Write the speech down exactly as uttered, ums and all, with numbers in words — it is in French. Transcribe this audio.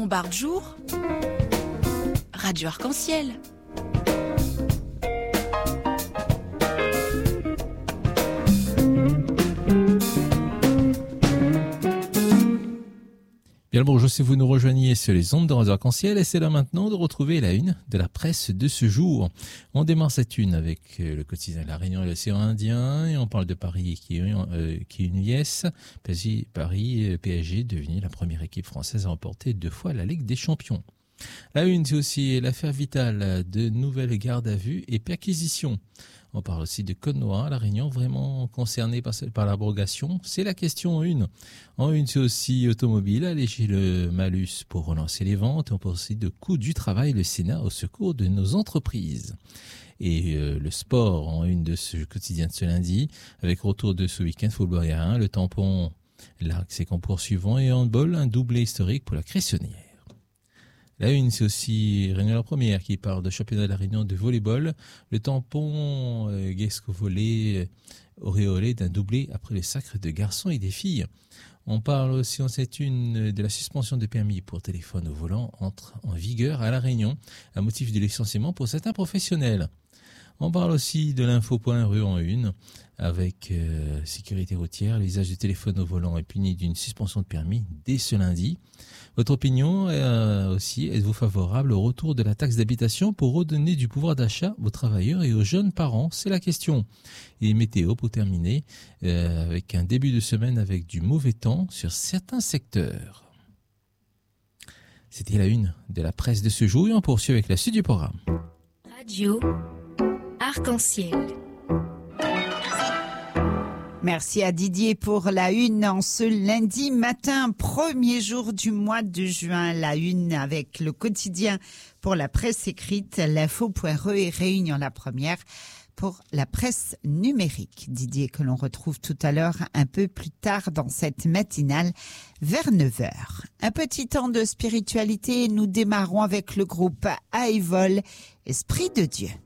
Montbard-Jour, Radio Arc-en-Ciel. Bien le bonjour, si vous nous rejoignez sur les ondes de Radio Arc-en-Ciel, et c'est là maintenant de retrouver la une de la presse de ce jour. On démarre cette une avec le quotidien La Réunion et l'océan Indien, et on parle de Paris qui est, euh, qui est une liesse. Paris, P S G devenu la première équipe française à remporter deux fois la Ligue des Champions. La une, c'est aussi l'affaire Vital, de nouvelles gardes à vue et perquisitions. On parle aussi de Code Noir, La Réunion vraiment concernée par, par l'abrogation. C'est la question en une. En une, c'est aussi automobile, alléger le malus pour relancer les ventes. On parle aussi de coût du travail, le Sénat au secours de nos entreprises. Et euh, le sport en une de ce quotidien de ce lundi, avec retour de ce week-end football aérien, le tampon, l'arc, ses concours suivants et handball, un doublé historique pour la Cressonnière. La une, c'est aussi Réunion la première qui parle de championnat de la Réunion de volleyball. Le tampon euh, Guesco volé euh, auréolé d'un doublé après le sacre de garçons et des filles. On parle aussi en cette une de la suspension de permis pour téléphone au volant entre en vigueur à la Réunion, à motif de licenciement pour certains professionnels. On parle aussi de l'info.rue en une, avec euh, sécurité routière. L'usage du téléphone au volant est puni d'une suspension de permis dès ce lundi. Votre opinion euh, aussi, êtes-vous favorable au retour de la taxe d'habitation pour redonner du pouvoir d'achat aux travailleurs et aux jeunes parents? C'est la question. Et météo pour terminer, euh, avec un début de semaine avec du mauvais temps sur certains secteurs. C'était la une de la presse de ce jour et on poursuit avec la suite du programme. Radio Arc-en-Ciel. Merci à Didier pour la une en ce lundi matin, premier jour du mois de juin. La une avec le quotidien pour la presse écrite, l'info.re et Réunion la première pour la presse numérique. Didier que l'on retrouve tout à l'heure un peu plus tard dans cette matinale vers neuf heures. Un petit temps de spiritualité, nous démarrons avec le groupe Aevol, Esprit de Dieu.